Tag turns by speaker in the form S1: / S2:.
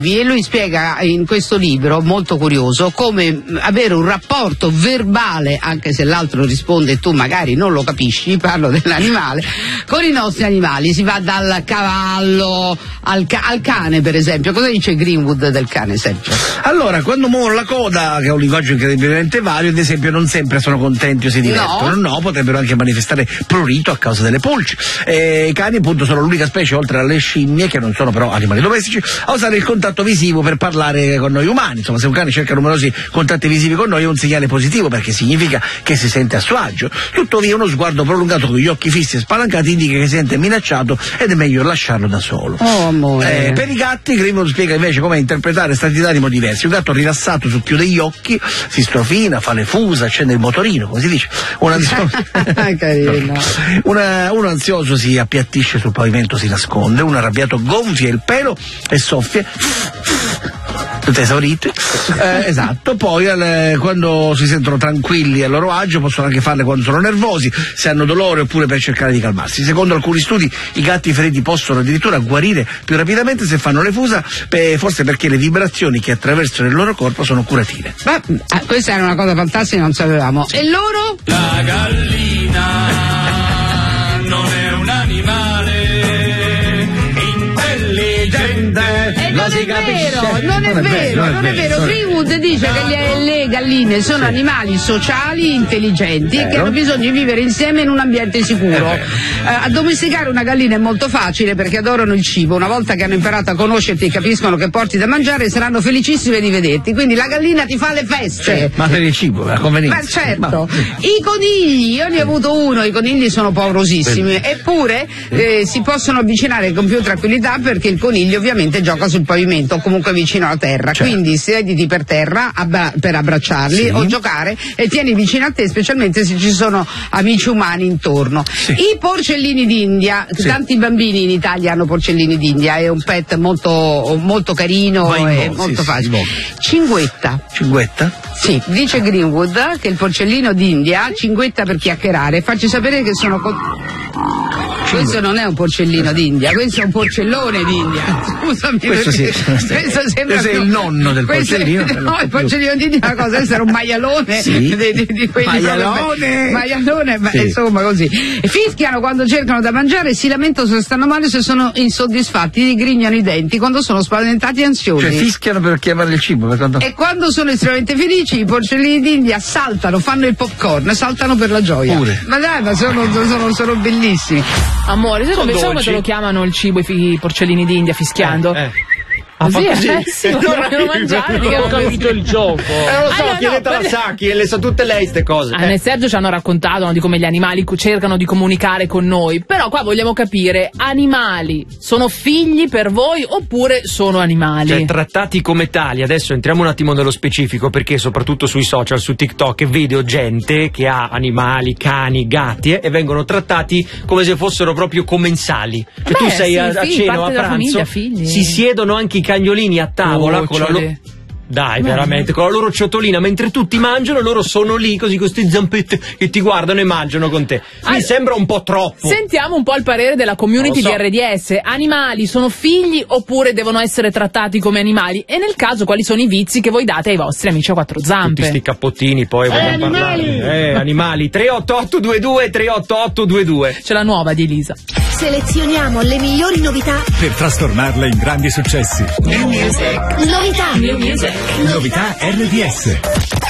S1: E lui spiega in questo libro, molto curioso, come avere un rapporto verbale, anche se l'altro risponde e tu magari non lo capisci, parlo dell'animale, con i nostri animali. Si va dal cavallo al cane, per esempio. Cosa dice Greenwood del cane, Sergio?
S2: Allora, quando muovono la coda, che è un linguaggio incredibilmente vario, ad esempio non sempre sono contenti o si divertono, no, potrebbero anche manifestare prurito a causa delle pulci. I cani appunto sono l'unica specie, oltre alle scimmie, che non sono però animali domestici, a usare il contatto visivo per parlare con noi umani. Insomma, se un cane cerca numerosi contatti visivi con noi è un segnale positivo, perché significa che si sente a suo agio. Tuttavia uno sguardo prolungato con gli occhi fissi e spalancati indica che si sente minacciato ed è meglio lasciarlo da solo.
S1: Oh, amore.
S2: Per i gatti Greenwood spiega invece come interpretare stati d'animo diversi. Un gatto rilassato chiude gli occhi, si strofina, fa le fusa, accende il motorino, come si dice. Uno ansioso si appiattisce sul pavimento, si nasconde. Un arrabbiato gonfia il pelo e soffia. Tutte esaurite. Esatto. Poi quando si sentono tranquilli a loro agio possono anche farle quando sono nervosi, se hanno dolore oppure per cercare di calmarsi. Secondo alcuni studi i gatti feriti possono addirittura guarire più rapidamente se fanno le fusa, forse perché le vibrazioni che attraversano il loro corpo sono curative.
S1: Ma questa era una cosa fantastica, non sapevamo. E loro?
S3: La gallina non è un animale intelligente.
S1: Non è vero. Greenwood dice che le galline sono animali sociali, intelligenti e che hanno bisogno di vivere insieme in un ambiente sicuro. Addomesticare una gallina è molto facile perché adorano il cibo. Una volta che hanno imparato a conoscerti e capiscono che porti da mangiare, saranno felicissime di vederti. Quindi la gallina ti fa le feste.
S2: Ma per il cibo, la convenienza.
S1: Ma certo. I conigli, io ne ho avuto uno, i conigli sono paurosissimi, eppure si possono avvicinare con più tranquillità perché il coniglio ovviamente gioca sul pavimento o comunque vicino alla terra, quindi sediti per terra per abbracciarli o giocare e tieni vicino a te, specialmente se ci sono amici umani intorno. I porcellini d'India, tanti bambini in Italia hanno porcellini d'India, è un pet molto, molto carino e molto facile. Cinguetta? Sì, dice Greenwood che il porcellino d'India cinguetta per chiacchierare. Facci sapere che sono questo non è un porcellino d'India, questo è un porcellone d'India. Scusami,
S2: questo
S1: sembra
S2: è il nonno del porcellino.
S1: No, il porcellino d'India è una cosa, essere un maialone di quelli maialone, insomma così. E fischiano quando cercano da mangiare, si lamentano se stanno male, se sono insoddisfatti, grignano i denti quando sono spaventati e ansiosi.
S2: Cioè fischiano per chiamare il cibo.
S1: E quando sono estremamente felici i porcellini d'India saltano, fanno il popcorn, saltano per la gioia.
S2: Pure.
S1: Ma dai, ma sono bellissimi.
S4: Amore, sai come te lo chiamano il cibo i porcellini d'India fischiando? Sì, vogliono mangiare.
S5: Non ho capito il gioco. Non lo so, chiedete alla Sacchi e le sa tutte lei ste cose.
S4: Anne e Sergio ci hanno raccontato di come gli animali cercano di comunicare con noi, però qua vogliamo capire, animali sono figli per voi oppure sono animali?
S5: Cioè trattati come tali. Adesso entriamo un attimo nello specifico, perché soprattutto sui social, su TikTok, vedo gente che ha animali, cani, gatti e vengono trattati come se fossero proprio commensali. Cioè tu sei a cena o a pranzo, si siedono anche i cagnolini a tavola con la loro... Dai, veramente, con la loro ciotolina, mentre tutti mangiano, loro sono lì così con queste zampette che ti guardano e mangiano con te. Mi sembra un po' troppo.
S4: Sentiamo un po' il parere della community di RDS. Animali sono figli oppure devono essere trattati come animali? E nel caso quali sono i vizi che voi date ai vostri amici a quattro zampe?
S5: Tutti sti cappottini, poi vogliamo parlare. Animali. 388-22, c'è
S4: la nuova di Elisa.
S6: Selezioniamo le migliori novità
S7: per trasformarle in grandi successi.
S6: New Music.
S7: Novità RDS.